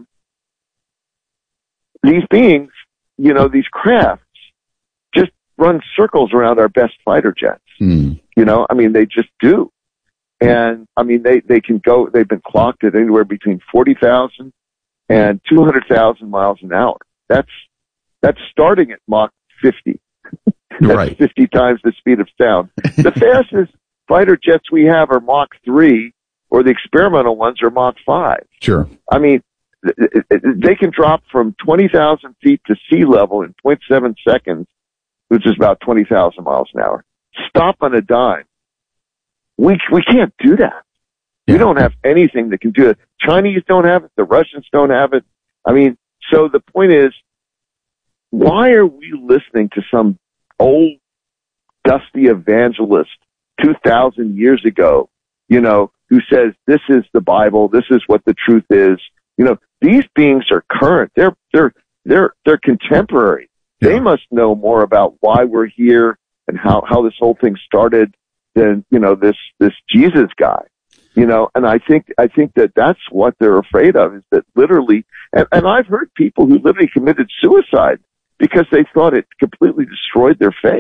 these beings, you know, these crafts just run circles around our best fighter jets. Mm. You know, I mean, they just do. And I mean, they, they can go, they've been clocked at anywhere between forty thousand and two hundred thousand miles an hour. That's, that's starting at Mach fifty. That's right. fifty times the speed of sound. The fastest fighter jets we have are Mach three, or the experimental ones are Mach five. Sure. I mean, they can drop from twenty thousand feet to sea level in zero point seven seconds, which is about twenty thousand miles an hour. Stop on a dime. We, we can't do that. Yeah. We don't have anything that can do it. Chinese don't have it. The Russians don't have it. I mean, so the point is, why are we listening to some old, dusty evangelist two thousand years ago, you know, who says this is the Bible, this is what the truth is? You know, these beings are current. They're, they're, they're, they're contemporary. Yeah. They must know more about why we're here and how, how this whole thing started than, you know, this, this Jesus guy, you know, and I think, I think that that's what they're afraid of, is that literally, and, and I've heard people who literally committed suicide because they thought it completely destroyed their faith.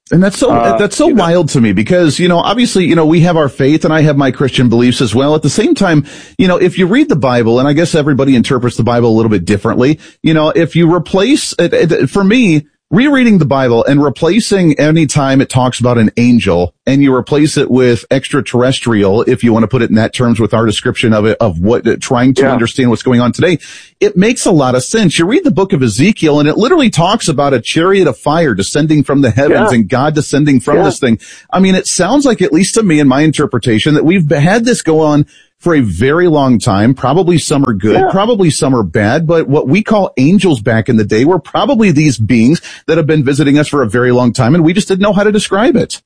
And that's so, Uh, that's so you know. wild to me because, you know, obviously, you know, we have our faith and I have my Christian beliefs as well. At the same time, you know, if you read the Bible, and I guess everybody interprets the Bible a little bit differently, you know, if you replace it, it for me, rereading the Bible and replacing any time it talks about an angel and you replace it with extraterrestrial, if you want to put it in that terms with our description of it, of what, uh, trying to Yeah. understand what's going on today, it makes a lot of sense. You read the book of Ezekiel and it literally talks about a chariot of fire descending from the heavens Yeah. and God descending from Yeah. this thing. I mean, it sounds like, at least to me in my interpretation, that we've had this go on for a very long time. Probably some are good, Yeah. probably some are bad, but what we call angels back in the day were probably these beings that have been visiting us for a very long time, and we just didn't know how to describe it.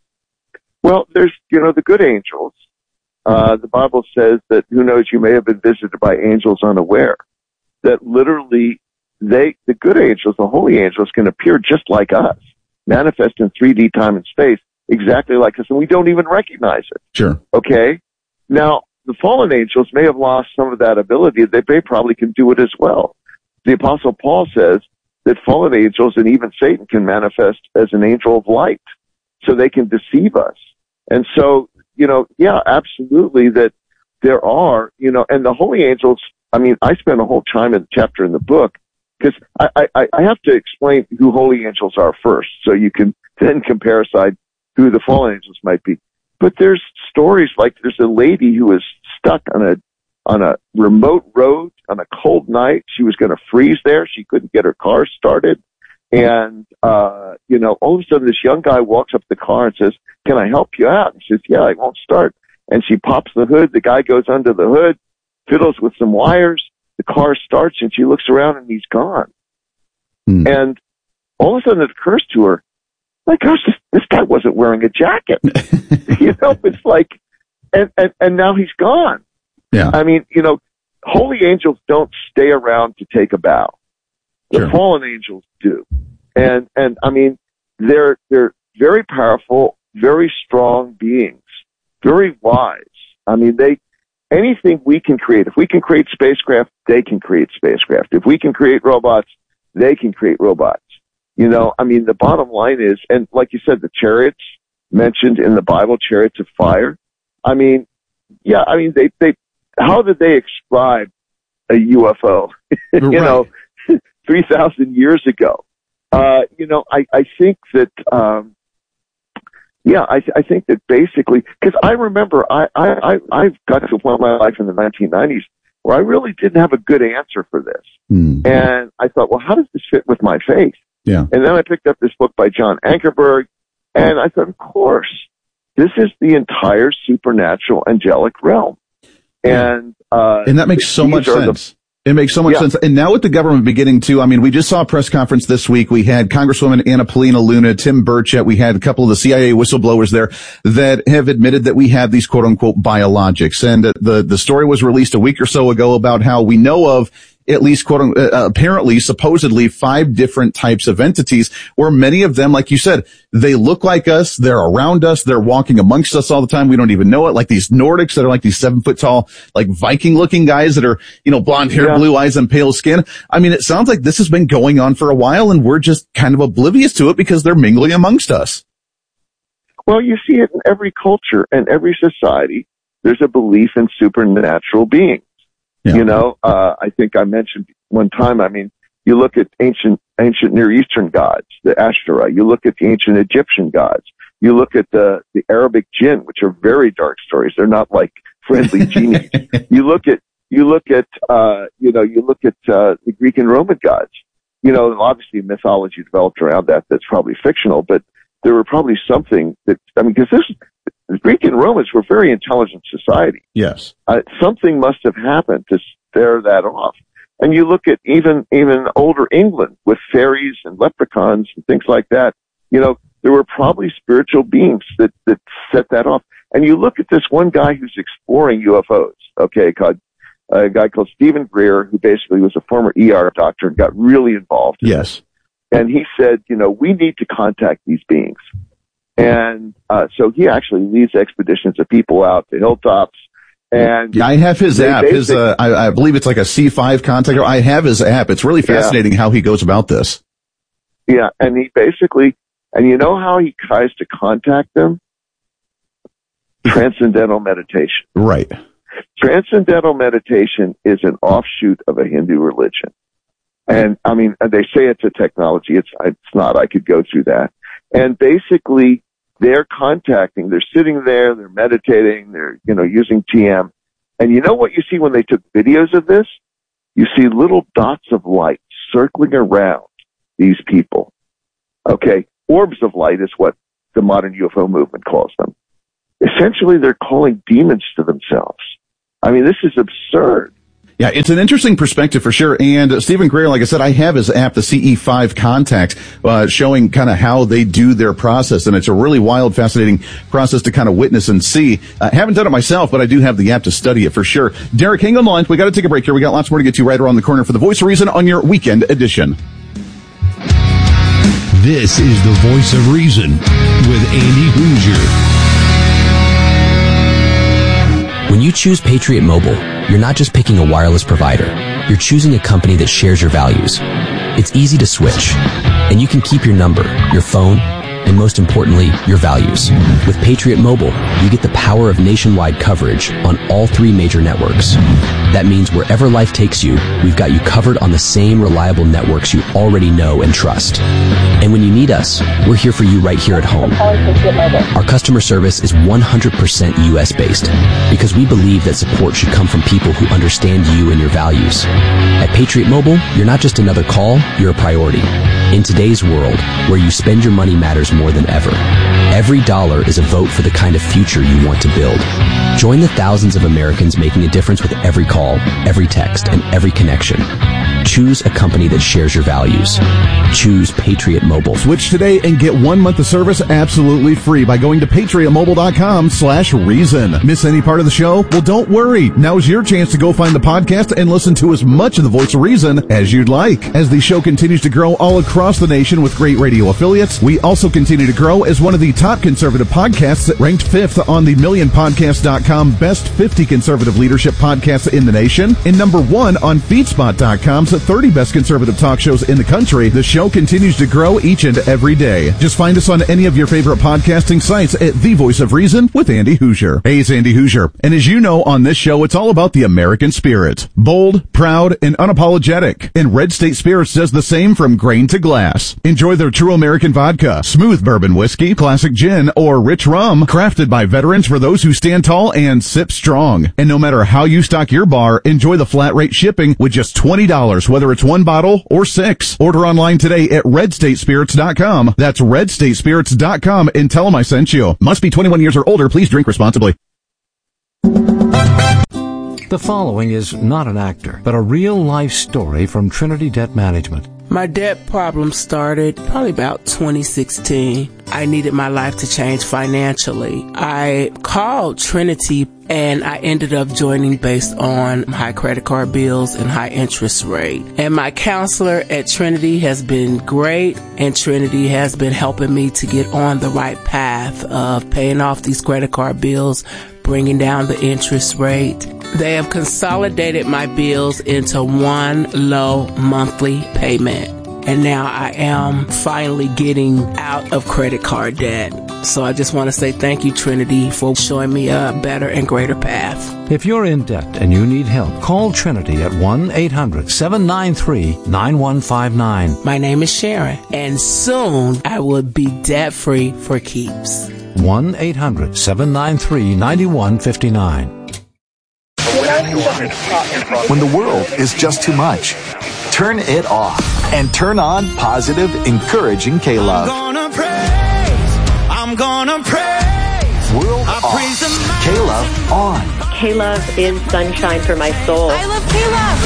Well, there's, you know, the good angels. Uh, the Bible says that, who knows, you may have been visited by angels unaware. That literally, they, the good angels, the holy angels, can appear just like us, manifest in three D time and space, exactly like us, and we don't even recognize it. Sure. Okay? Now, the fallen angels may have lost some of that ability. They, they probably can do it as well. The Apostle Paul says that fallen angels and even Satan can manifest as an angel of light, so they can deceive us. And so, you know, yeah, absolutely that there are, you know, and the holy angels, I mean, I spent a whole time in the chapter in the book because I, I, I have to explain who holy angels are first, so you can then compare aside who the fallen angels might be. But there's stories like there's a lady who was stuck on a on a remote road on a cold night. She was going to freeze there. She couldn't get her car started. And, uh, you know, all of a sudden this young guy walks up to the car and says, "Can I help you out?" And she says, "Yeah, it won't start." And she pops the hood. The guy goes under the hood, fiddles with some wires. The car starts and she looks around and he's gone. Hmm. And all of a sudden it occurs to her, my gosh, this, this guy wasn't wearing a jacket. You know, it's like, and, and, and now he's gone. Yeah. I mean, you know, holy angels don't stay around to take a bow. The Sure. fallen angels do. And, and I mean, they're, they're very powerful, very strong beings, very wise. I mean, they, anything we can create, if we can create spacecraft, they can create spacecraft. If we can create robots, they can create robots. You know, I mean, the bottom line is, and like you said, the chariots mentioned in the Bible, chariots of fire. I mean, yeah, I mean, they, they, how did they describe a U F O? you Right. know, three thousand years ago. Uh, you know, I, I think that, um, yeah, I, I think that basically, because I remember I, I, I, I've got to a point in my life in the nineteen nineties where I really didn't have a good answer for this. Hmm. And I thought, well, how does this fit with my faith? Yeah. And then I picked up this book by John Ankerberg, and I thought, of course, this is the entire supernatural angelic realm. And, uh, And that makes so these much are the- sense. It makes so much Yeah. sense. And now with the government beginning to, I mean, we just saw a press conference this week. We had Congresswoman Anna Paulina Luna, Tim Burchett. We had a couple of the C I A whistleblowers there that have admitted that we have these quote unquote biologics. And the, the story was released a week or so ago about how we know of at least quote unquote, uh, apparently, supposedly five different types of entities where many of them, like you said, they look like us. They're around us. They're walking amongst us all the time. We don't even know it. Like these Nordics that are like these seven foot tall, like Viking looking guys that are, you know, blonde hair, Yeah. blue eyes and pale skin. I mean, it sounds like this has been going on for a while and we're just kind of oblivious to it because they're mingling amongst us. Well, you see it in every culture and every society. There's a belief in supernatural beings. Yeah. You know, uh, I think I mentioned one time, I mean, you look at ancient, ancient Near Eastern gods, the Ashtoreth. You look at the ancient Egyptian gods. You look at the, the Arabic jinn, which are very dark stories. They're not like friendly genies. You look at, you look at, uh, you know, you look at, uh, the Greek and Roman gods. You know, obviously mythology developed around that that's probably fictional, but there were probably something that, I mean, because this, the Greek and Romans were very intelligent society. Yes. Uh, something must have happened to stare that off. And you look at even, even older England with fairies and leprechauns and things like that. You know, there were probably spiritual beings that, that set that off. And you look at this one guy who's exploring U F Os, okay, called, uh, a guy called Stephen Greer, who basically was a former E R doctor and got really involved. in Yes. it. And he said, you know, we need to contact these beings. And, uh, so he actually leads expeditions of people out to hilltops. And Yeah, I have his they app. His, basic- uh, I, I believe it's like a C five contactor. I have his app. It's really fascinating how he goes about this. Yeah, and he basically, And you know how he tries to contact them? Transcendental meditation. Right. Transcendental meditation is an offshoot of a Hindu religion. And I mean, they say it's a technology. It's, it's not. I could go through that. And basically, they're contacting, they're sitting there, they're meditating, they're, you know, using T M. And you know what you see when they took videos of this? You see little dots of light circling around these people. Okay. Orbs of light is what the modern U F O movement calls them. Essentially, they're calling demons to themselves. I mean, this is absurd. Yeah, it's an interesting perspective for sure. And uh, Stephen Greer, like I said, I have his app, the C E five Contact, uh, showing kind of how they do their process. And it's a really wild, fascinating process to kind of witness and see. I uh, haven't done it myself, but I do have the app to study it for sure. Derek, hang on the line. We got to take a break here. We got lots more to get to right around the corner for the Voice of Reason on your weekend edition. This is the Voice of Reason with Andy Hoosier. When you choose Patriot Mobile, you're not just picking a wireless provider. You're choosing a company that shares your values. It's easy to switch, and you can keep your number, your phone, and most importantly, your values. With Patriot Mobile, you get the power of nationwide coverage on all three major networks. That means wherever life takes you, we've got you covered on the same reliable networks you already know and trust. And when you need us, we're here for you right here at home. Our customer service is one hundred percent U S based because we believe that support should come from people who understand you and your values. At Patriot Mobile, you're not just another call, you're a priority. In today's world, where you spend your money matters more than ever, every dollar is a vote for the kind of future you want to build. Join the thousands of Americans making a difference with every call, every text, and every connection. Choose a company that shares your values. Choose Patriot Mobile. Switch today and get one month of service absolutely free by going to patriotmobile.com slash reason. Miss any part of the show? Well, don't worry. Now's your chance to go find the podcast and listen to as much of the Voice of Reason as you'd like. As the show continues to grow all across the nation with great radio affiliates, we also continue to grow as one of the top conservative podcasts that ranked fifth on the million podcast dot com Best fifty Conservative Leadership Podcasts in the nation, and number one on feedspot dot com's thirty Best Conservative Talk Shows in the country. The show continues to grow each and every day. Just find us on any of your favorite podcasting sites at The Voice of Reason with Andy Hoosier. Hey, it's Andy Hoosier. And as you know, on this show, it's all about the American spirit. Bold, proud, and unapologetic. And Red State Spirits does the same from grain to glass. Enjoy their true American vodka, smooth bourbon whiskey, classic gin, or rich rum, crafted by veterans for those who stand tall and sip strong. And no matter how you stock your bar, enjoy the flat rate shipping with just twenty dollars, whether it's one bottle or six. Order online today at red state spirits dot com. That's red state spirits dot com and tell them I sent you. Must be twenty-one years or older. Please drink responsibly. The following is not an actor, but a real-life story from Trinity Debt Management. My debt problem started probably about twenty sixteen. I needed my life to change financially. I called Trinity and I ended up joining based on high credit card bills and high interest rate. And my counselor at Trinity has been great, and Trinity has been helping me to get on the right path of paying off these credit card bills, bringing down the interest rate. They have consolidated my bills into one low monthly payment. And now I am finally getting out of credit card debt. So I just want to say thank you, Trinity, for showing me a better and greater path. If you're in debt and you need help, call Trinity at one eight hundred seven nine three nine one five nine. My name is Sharon, and soon I will be debt-free for keeps. one eight hundred seven nine three nine one five nine. When the world is just too much, turn it off and turn on positive, encouraging K-Love. I'm gonna praise, I'm gonna praise. World I off, praise K-Love on. K-Love is sunshine for my soul. I love K-Love.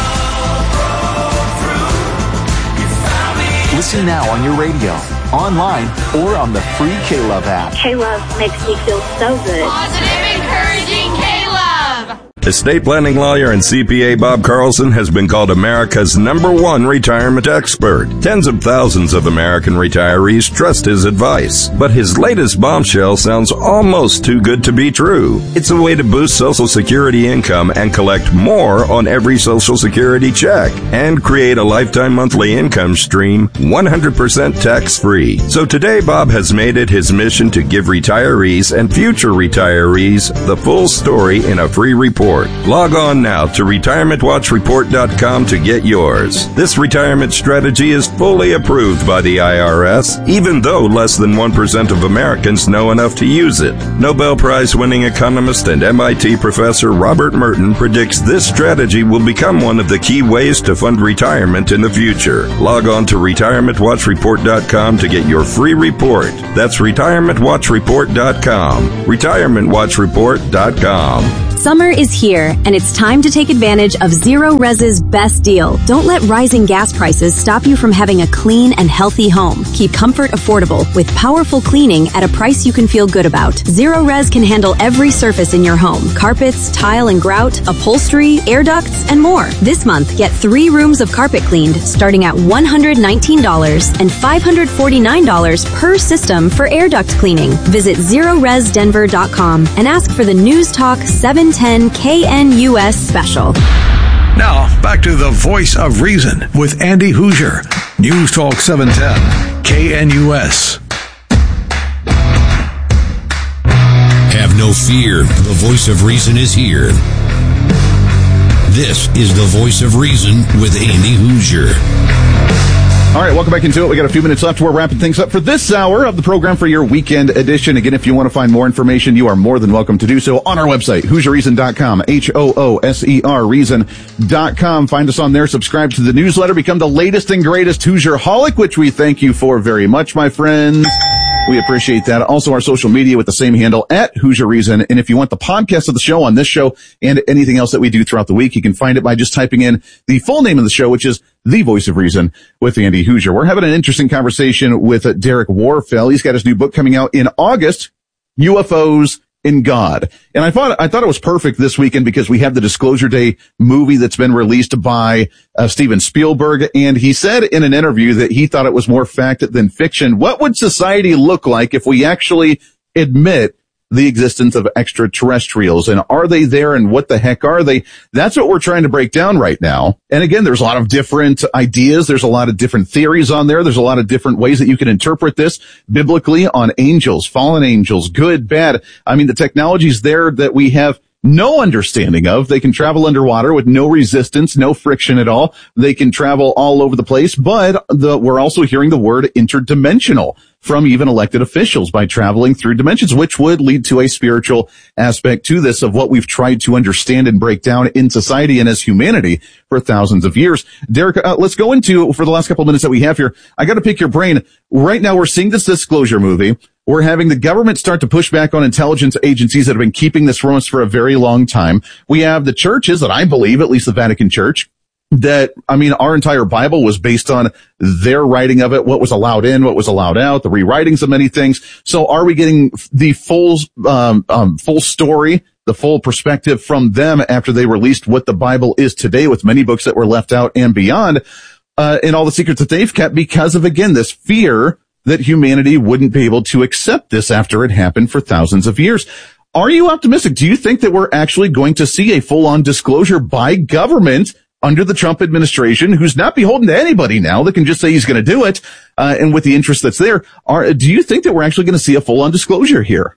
Listen now on your radio, online, or on the free K-Love app. K-Love makes me feel so good. Positive, encouraging K-Love. Estate planning lawyer and C P A Bob Carlson has been called America's number one retirement expert. Tens of thousands of American retirees trust his advice. But his latest bombshell sounds almost too good to be true. It's a way to boost Social Security income and collect more on every Social Security check and create a lifetime monthly income stream one hundred percent tax-free. So today, Bob has made it his mission to give retirees and future retirees the full story in a free report. Log on now to retirement watch report dot com to get yours. This retirement strategy is fully approved by the I R S, even though less than one percent of Americans know enough to use it. Nobel Prize-winning economist and M I T professor Robert Merton predicts this strategy will become one of the key ways to fund retirement in the future. Log on to retirement watch report dot com to get your free report. That's retirement watch report dot com. retirement watch report dot com. Summer is here, and it's time to take advantage of Zero Res's best deal. Don't let rising gas prices stop you from having a clean and healthy home. Keep comfort affordable with powerful cleaning at a price you can feel good about. Zero Res can handle every surface in your home. Carpets, tile and grout, upholstery, air ducts, and more. This month, get three rooms of carpet cleaned starting at one hundred nineteen dollars and five hundred forty-nine dollars per system for air duct cleaning. Visit zero res denver dot com and ask for the News Talk seven ten K N U S special. Now, back to the Voice of Reason with Andy Hoosier. News Talk seven ten K N U S. Have no fear. The Voice of Reason is here. This is the Voice of Reason with Andy Hoosier. All right, welcome back into it. We got a few minutes left. We're wrapping things up for this hour of the program for your weekend edition. Again, if you want to find more information, you are more than welcome to do so on our website, hoosier reason dot com, H O O S E R reason dot com. Find us on there. Subscribe to the newsletter. Become the latest and greatest Hoosier-holic, which we thank you for very much, my friends. We appreciate that. Also, our social media with the same handle, at Hoosier Reason. And if you want the podcast of the show on this show and anything else that we do throughout the week, you can find it by just typing in the full name of the show, which is The Voice of Reason with Andy Hoosier. We're having an interesting conversation with uh, Derek Warfel. He's got his new book coming out in August, U F Os in God. And I thought, I thought it was perfect this weekend because we have the Disclosure Day movie that's been released by uh, Steven Spielberg. And he said in an interview that he thought it was more fact than fiction. What would society look like if we actually admit the existence of extraterrestrials, and are they there, and what the heck are they? That's what we're trying to break down right now. And again, there's a lot of different ideas. There's a lot of different theories on there. There's a lot of different ways that you can interpret this biblically on angels, fallen angels, good, bad. I mean, the technology's there that we have no understanding of. They can travel underwater with no resistance, no friction at all. They can travel all over the place, but the, we're also hearing the word interdimensional from even elected officials by traveling through dimensions, which would lead to a spiritual aspect to this of what we've tried to understand and break down in society and as humanity for thousands of years. Derek, uh, let's go into, for the last couple of minutes that we have here, I got to pick your brain. Right now, we're seeing this Disclosure movie. We're having the government start to push back on intelligence agencies that have been keeping this from us for a very long time. We have the churches that I believe, at least the Vatican Church, that, I mean, our entire Bible was based on their writing of it, what was allowed in, what was allowed out, the rewritings of many things. So are we getting the full, um, um, full story, the full perspective from them after they released what the Bible is today, with many books that were left out and beyond, uh, and all the secrets that they've kept because of, again, this fear that humanity wouldn't be able to accept this after it happened for thousands of years. Are you optimistic? Do you think that we're actually going to see a full-on disclosure by government under the Trump administration, who's not beholden to anybody now, that can just say he's going to do it, uh, and with the interest that's there? Are, do you think that we're actually going to see a full-on disclosure here?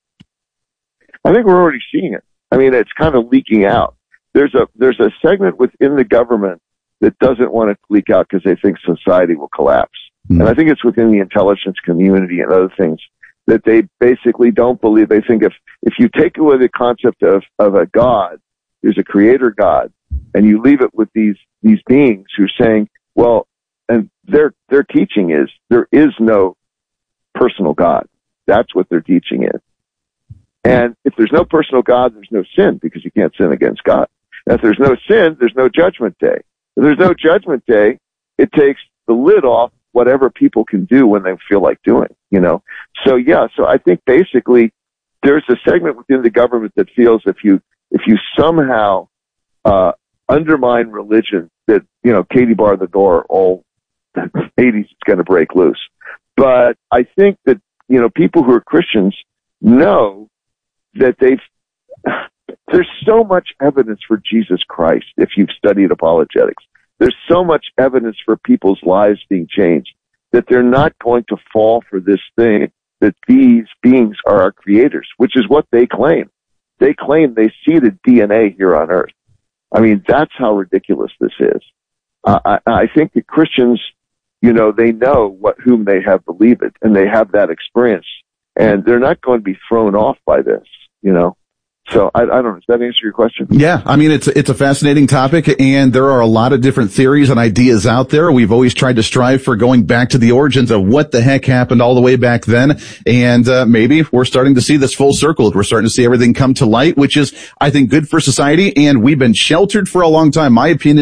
I think we're already seeing it. I mean, it's kind of leaking out. There's a, there's a segment within the government that doesn't want it to leak out because they think society will collapse. Mm-hmm. And I think it's within the intelligence community and other things that they basically don't believe. They think if, if you take away the concept of, of a God, there's a creator God, and you leave it with these, these beings who are saying, well, and their, their teaching is there is no personal God. That's what their teaching is. And if there's no personal God, there's no sin, because you can't sin against God. And if there's no sin, there's no judgment day. If there's no judgment day, it takes the lid off whatever people can do when they feel like doing, you know? So yeah, so I think basically there's a segment within the government that feels if you, if you somehow uh undermine religion, that, you know, Katie bar the door, all eighties is going to break loose. But I think that, you know, people who are Christians know that they've, there's so much evidence for Jesus Christ if you've studied apologetics. There's so much evidence for people's lives being changed that they're not going to fall for this thing that these beings are our creators, which is what they claim. They claim they seeded D N A here on Earth. I mean, that's how ridiculous this is. Uh, I, I think that Christians, you know, they know what whom they have believed, and they have that experience, and they're not going to be thrown off by this, you know. So I, I don't know. Does that answer your question? Yeah. I mean, it's, it's a fascinating topic, and there are a lot of different theories and ideas out there. We've always tried to strive for going back to the origins of what the heck happened all the way back then. And, uh, maybe we're starting to see this full circle. We're starting to see everything come to light, which is, I think, good for society. And we've been sheltered for a long time. My opinion